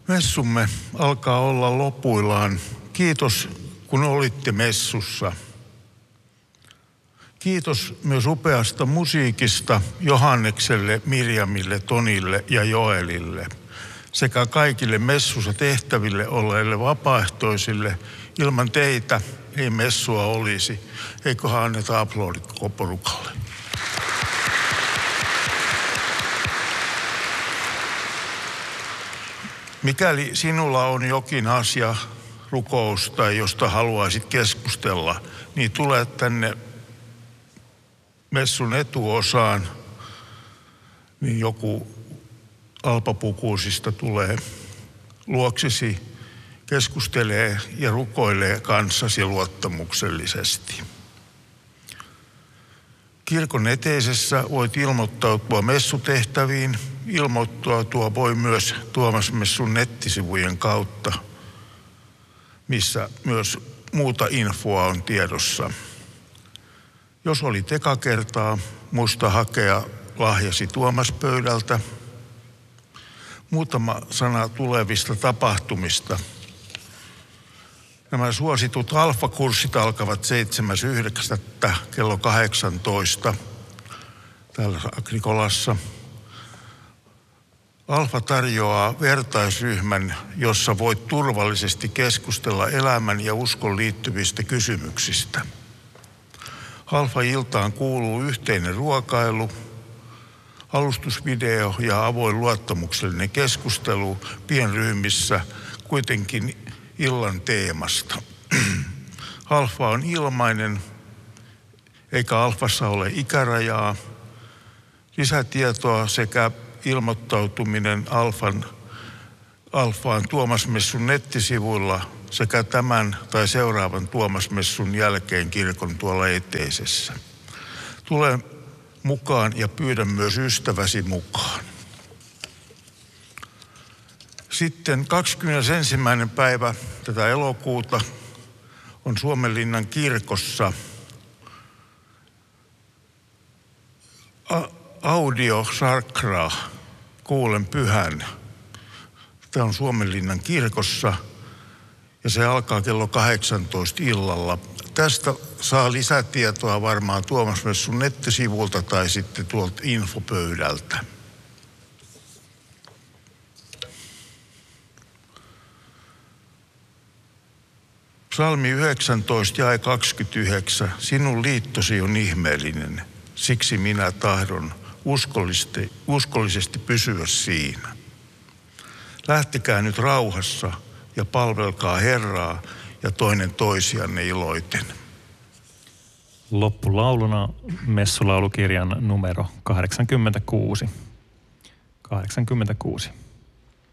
Messumme alkaa olla lopuillaan. Kiitos, kun olitte messussa. Kiitos myös upeasta musiikista Johannekselle, Mirjamille, Tonille ja Joelille sekä kaikille messussa tehtäville olleille vapaaehtoisille. Ilman teitä ei messua olisi. Eiköhän anneta aplodit koko porukalle. Mikäli sinulla on jokin asia, rukous tai josta haluaisit keskustella, niin tule tänne messun etuosaan, niin joku alpapukuisista tulee luoksesi, keskustelee ja rukoilee kanssasi luottamuksellisesti. Kirkon eteisessä voit ilmoittautua messutehtäviin. Ilmoittautua voi myös Tuomasmessun nettisivujen kautta, missä myös muuta infoa on tiedossa. Jos olit eka kertaa, muista hakea lahjasi Tuomaspöydältä. Muutama sana tulevista tapahtumista. Nämä suositut alfakurssit alkavat 7.9. kello 18 täällä Agrikolassa. Alfa tarjoaa vertaisryhmän, jossa voit turvallisesti keskustella elämän ja uskon liittyvistä kysymyksistä. Alfa-iltaan kuuluu yhteinen ruokailu, alustusvideo ja avoin luottamuksellinen keskustelu pienryhmissä kuitenkin illan teemasta. Alfa on ilmainen, eikä alfassa ole ikärajaa. Lisätietoa sekä ilmoittautuminen alfaan Tuomasmessun nettisivuilla sekä tämän tai seuraavan Tuomasmessun jälkeen kirkon tuolla eteisessä. Tule mukaan ja pyydä myös ystäväsi mukaan. Sitten 21. päivä tätä elokuuta on Suomenlinnan kirkossa audio sakra, kuulen pyhän. Tämä on Suomenlinnan kirkossa ja se alkaa kello 18 illalla. Tästä saa lisätietoa varmaan Tuomasmessun nettisivulta tai sitten tuolta infopöydältä. Psalmi 19, jae 29. Sinun liittosi on ihmeellinen, siksi minä tahdon uskollisesti pysyä siinä. Lähtekää nyt rauhassa ja palvelkaa Herraa ja toinen toisianne iloiten. Loppulauluna messulaulukirjan numero 86. 86.